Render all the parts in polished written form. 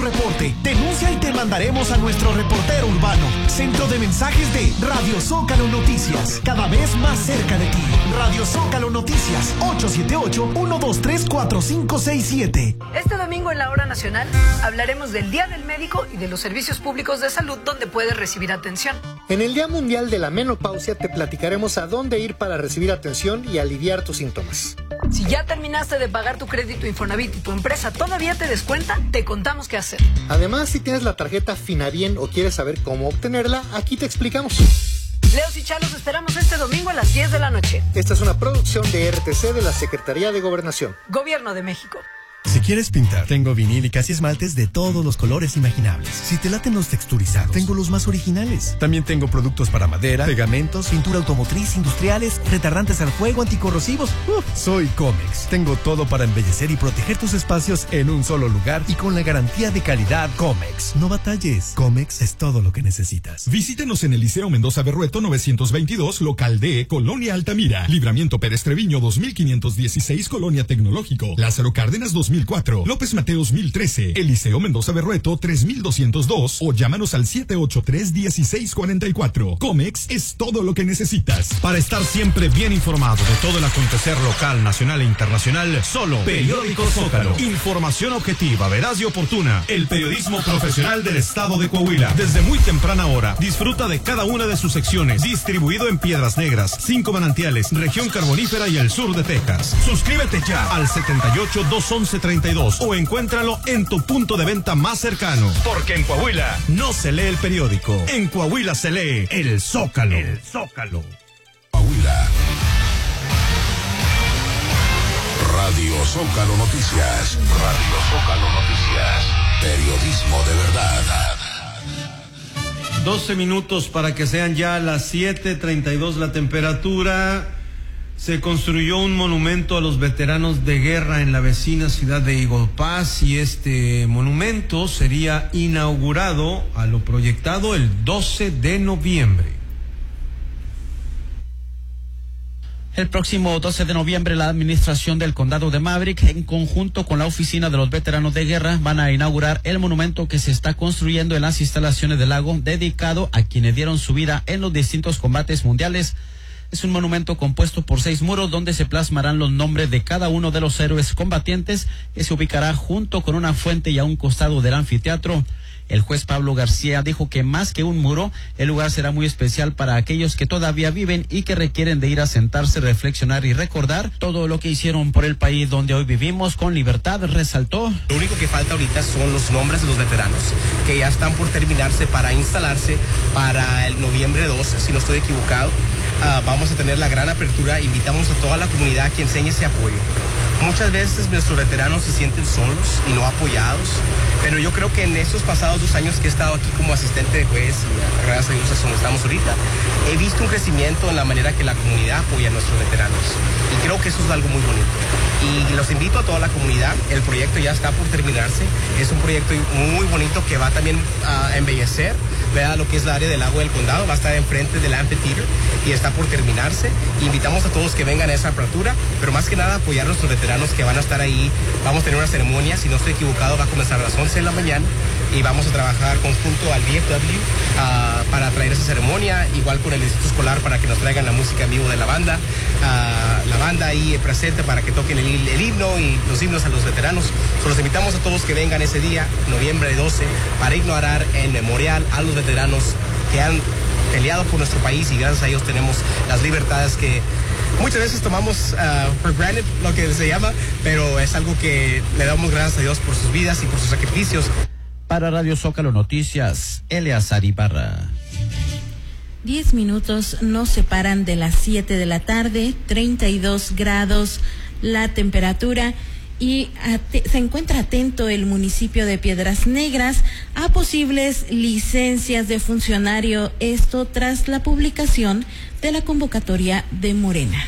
reporte. Denuncia y te mandaremos a nuestro reportero urbano. Centro de mensajes de Radio Zócalo Noticias. Cada vez más cerca de ti. Radio Zócalo Noticias. 878-123-4567. Este domingo en la Hora Nacional hablaremos del Día del Médico y de los servicios públicos de salud donde puedes recibir atención. En el Día Mundial de la Menopausia te platicaremos a dónde ir para recibir atención y aliviar tus síntomas. Si ya terminaste de pagar tu crédito Infonavit y tu empresa todavía te descuenta, te contamos qué hacer. Además, si tienes la tarjeta Finabien o quieres saber cómo obtenerla, aquí te explicamos. Leos y Chalos esperamos este domingo a las 10 de la noche. Esta es una producción de RTC de la Secretaría de Gobernación. Gobierno de México. Si quieres pintar, tengo vinílicas y esmaltes de todos los colores imaginables. Si te laten los texturizados, tengo los más originales. También tengo productos para madera, pegamentos, pintura automotriz, industriales, retardantes al fuego, anticorrosivos. Soy Comex. Tengo todo para embellecer y proteger tus espacios en un solo lugar y con la garantía de calidad Comex. No batalles. Comex es todo lo que necesitas. Visítenos en el Liceo Mendoza Berrueto 922, local D, Colonia Altamira. Libramiento Pérez Treviño 2516, Colonia Tecnológico. Lázaro Cárdenas 2004, López Mateos 1013, Eliseo Mendoza Berrueto 3202 o llámanos al 783-1644. Comex es todo lo que necesitas. Para estar siempre bien informado de todo el acontecer local, nacional e internacional, solo Periódico Zócalo. Información objetiva, veraz y oportuna. El periodismo profesional del estado de Coahuila. Desde muy temprana hora, disfruta de cada una de sus secciones. Distribuido en Piedras Negras, 5 Manantiales, región carbonífera y el sur de Texas. Suscríbete ya al 78-211-32 o encuéntralo en tu punto de venta más cercano. Porque en Coahuila no se lee el periódico. En Coahuila se lee el Zócalo. El Zócalo. Coahuila. Radio Zócalo Noticias. Radio Zócalo Noticias. Periodismo de verdad. 12 minutos para que sean ya las 7:32 la temperatura. Se construyó un monumento a los veteranos de guerra en la vecina ciudad de Eagle Pass y este monumento sería inaugurado a lo proyectado el 12 de noviembre. El próximo 12 de noviembre, la administración del condado de Maverick, en conjunto con la oficina de los veteranos de guerra, van a inaugurar el monumento que se está construyendo en las instalaciones del lago, dedicado a quienes dieron su vida en los distintos combates mundiales. Es un monumento compuesto por 6 muros donde se plasmarán los nombres de cada uno de los héroes combatientes, que se ubicará junto con una fuente y a un costado del anfiteatro. El juez Pablo García dijo que más que un muro, el lugar será muy especial para aquellos que todavía viven y que requieren de ir a sentarse, reflexionar y recordar todo lo que hicieron por el país donde hoy vivimos con libertad, resaltó. Lo único que falta ahorita son los nombres de los veteranos, que ya están por terminarse para instalarse para el noviembre 12, si no estoy equivocado. Vamos a tener la gran apertura, invitamos a toda la comunidad que enseñe ese apoyo. Muchas veces nuestros veteranos se sienten solos y no apoyados, pero yo creo que en estos pasados 2 años que he estado aquí como asistente de juez, y gracias a Dios es donde estamos ahorita, he visto un crecimiento en la manera que la comunidad apoya a nuestros veteranos, y creo que eso es algo muy bonito. Y los invito a toda la comunidad, el proyecto ya está por terminarse, es un proyecto muy bonito que va también a embellecer, vea lo que es el área del lago del condado, va a estar enfrente del amphitheater y está por terminarse. Invitamos a todos que vengan a esa apertura, pero más que nada apoyar a nuestros veteranos que van a estar ahí. Vamos a tener una ceremonia, si no estoy equivocado va a comenzar a las 11 de la mañana y vamos a trabajar conjunto al VFW para traer esa ceremonia, igual con el distrito escolar para que nos traigan la música en vivo de la banda, la banda ahí presente para que toquen el himno y los himnos a los veteranos. Los invitamos a todos que vengan ese día, noviembre 12, para ignorar en memorial a los veteranos que han peleado por nuestro país y gracias a ellos tenemos las libertades que muchas veces tomamos for granted, lo que se llama, pero es algo que le damos gracias a Dios por sus vidas y por sus sacrificios. Para Radio Zócalo Noticias, Eleazar Ibarra. 10 minutos nos separan de las 7 de la tarde, 32 grados la temperatura. Y se encuentra atento el municipio de Piedras Negras a posibles licencias de funcionario, esto tras la publicación de la convocatoria de Morena.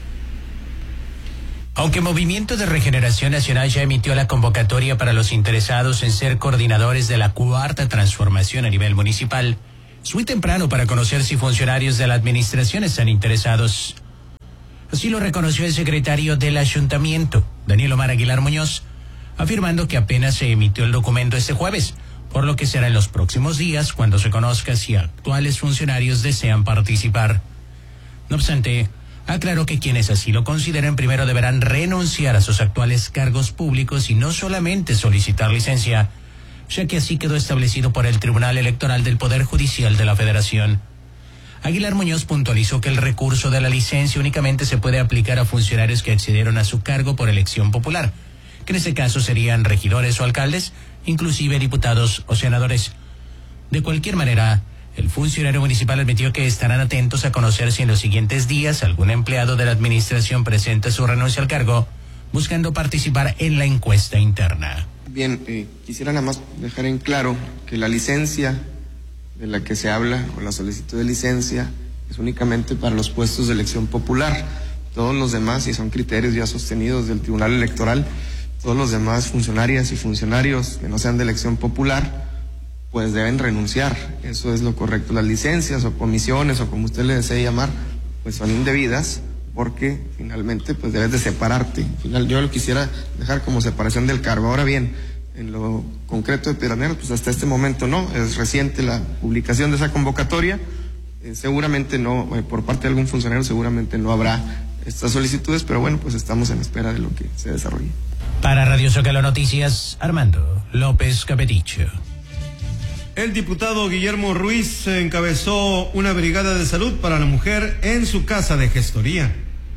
Aunque Movimiento de Regeneración Nacional ya emitió la convocatoria para los interesados en ser coordinadores de la cuarta transformación a nivel municipal, es muy temprano para conocer si funcionarios de la administración están interesados. Así lo reconoció el secretario del ayuntamiento, Daniel Omar Aguilar Muñoz, afirmando que apenas se emitió el documento este jueves, por lo que será en los próximos días cuando se conozca si actuales funcionarios desean participar. No obstante, aclaró que quienes así lo consideren primero deberán renunciar a sus actuales cargos públicos y no solamente solicitar licencia, ya que así quedó establecido por el Tribunal Electoral del Poder Judicial de la Federación. Aguilar Muñoz puntualizó que el recurso de la licencia únicamente se puede aplicar a funcionarios que accedieron a su cargo por elección popular, que en este caso serían regidores o alcaldes, inclusive diputados o senadores. De cualquier manera, el funcionario municipal admitió que estarán atentos a conocer si en los siguientes días algún empleado de la administración presenta su renuncia al cargo, buscando participar en la encuesta interna. Bien, quisiera nada más dejar en claro que la licencia de la que se habla, o la solicitud de licencia, es únicamente para los puestos de elección popular. Todos los demás, y son criterios ya sostenidos del Tribunal Electoral, todos los demás funcionarias y funcionarios que no sean de elección popular, pues deben renunciar. Eso es lo correcto. Las licencias o comisiones, o como usted le desee llamar, pues son indebidas, porque finalmente pues debes de separarte. Yo lo quisiera dejar como separación del cargo. Ahora bien, en lo concreto de Pedernera, pues hasta este momento no, es reciente la publicación de esa convocatoria, seguramente no, por parte de algún funcionario seguramente no habrá estas solicitudes, pero bueno, pues estamos en espera de lo que se desarrolle. Para Radio Zócalo Noticias, Armando López Capeticho. El diputado Guillermo Ruiz encabezó una brigada de salud para la mujer en su casa de gestoría.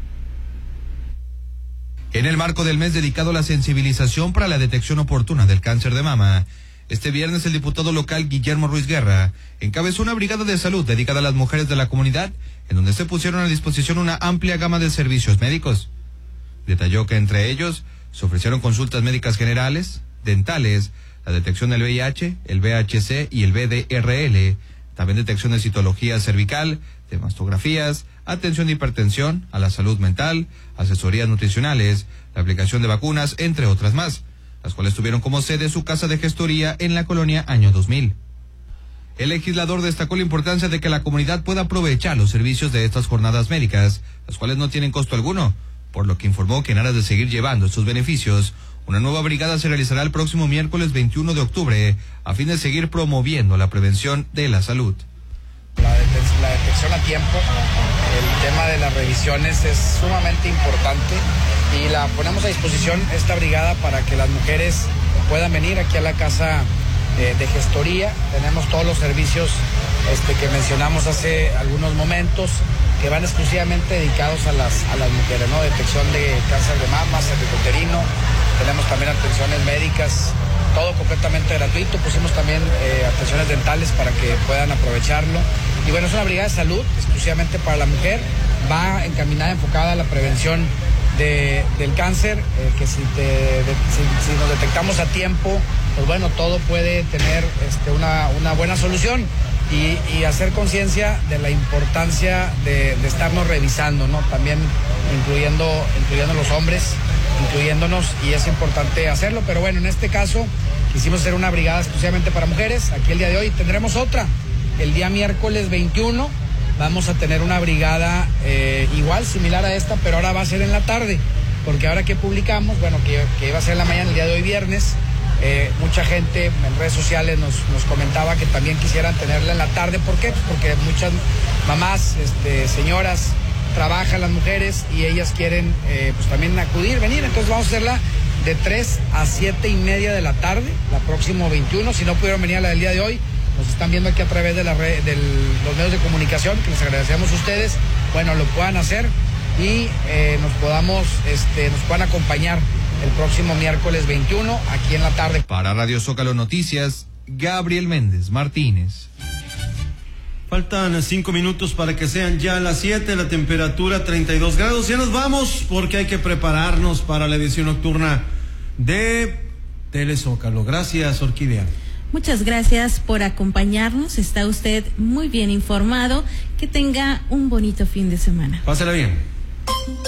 En el marco del mes dedicado a la sensibilización para la detección oportuna del cáncer de mama, este viernes el diputado local Guillermo Ruiz Guerra encabezó una brigada de salud dedicada a las mujeres de la comunidad, en donde se pusieron a disposición una amplia gama de servicios médicos. Detalló que entre ellos se ofrecieron consultas médicas generales, dentales, la detección del VIH, el VHC y el VDRL, también detección de citología cervical, de mastografías, atención de hipertensión, a la salud mental, asesorías nutricionales, la aplicación de vacunas, entre otras más, las cuales tuvieron como sede su casa de gestoría en la colonia Año 2000. El legislador destacó la importancia de que la comunidad pueda aprovechar los servicios de estas jornadas médicas, las cuales no tienen costo alguno, por lo que informó que en aras de seguir llevando estos beneficios, una nueva brigada se realizará el próximo miércoles 21 de octubre, a fin de seguir promoviendo la prevención de la salud. La detección a tiempo, el tema de las revisiones es sumamente importante y la ponemos a disposición esta brigada para que las mujeres puedan venir aquí a la casa de gestoría. Tenemos todos los servicios que mencionamos hace algunos momentos, que van exclusivamente dedicados a las mujeres, ¿no? Detección de cáncer de mama, cervicuterino, tenemos también atenciones médicas, todo completamente gratuito. Pusimos también atenciones dentales para que puedan aprovecharlo. Y bueno, es una brigada de salud exclusivamente para la mujer, va encaminada, enfocada a la prevención del cáncer, que si nos detectamos a tiempo, pues bueno, todo puede tener una buena solución. Y hacer conciencia de la importancia de estarnos revisando, ¿no? También incluyendo los hombres, incluyéndonos, y es importante hacerlo. Pero bueno, en este caso quisimos hacer una brigada exclusivamente para mujeres. Aquí el día de hoy tendremos otra. El día miércoles 21 vamos a tener una brigada igual, similar a esta, pero ahora va a ser en la tarde, porque ahora que publicamos, bueno, que iba a ser en la mañana, el día de hoy viernes, mucha gente en redes sociales nos comentaba que también quisieran tenerla en la tarde. ¿Por qué? Pues porque muchas mamás, señoras, trabajan las mujeres y ellas quieren pues también acudir, venir. Entonces vamos a hacerla de 3 a 7:30 de la tarde, la próxima 21. Si no pudieron venir a la del día de hoy, nos están viendo aquí a través de los medios de comunicación, que les agradecemos a ustedes. Bueno, lo puedan hacer y nos puedan acompañar el próximo miércoles 21 aquí en la tarde. Para Radio Zócalo Noticias, Gabriel Méndez Martínez. Faltan 5 minutos para que sean ya las 7, la temperatura 32 grados. Ya nos vamos porque hay que prepararnos para la edición nocturna de Telezócalo. Gracias, Orquídea. Muchas gracias por acompañarnos. Está usted muy bien informado. Que tenga un bonito fin de semana. Pásala bien.